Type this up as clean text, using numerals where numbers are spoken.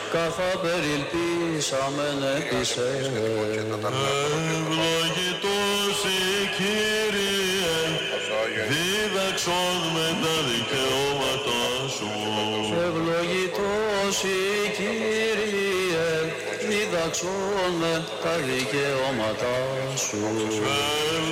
καθά περιλπίσαμεν επί σε. Ευλογητός η Κύριε, δίδαξον με τα δικαιώματά σου. Ευλογητός η Κύριε, δίδαξον με τα δικαιώματά σου.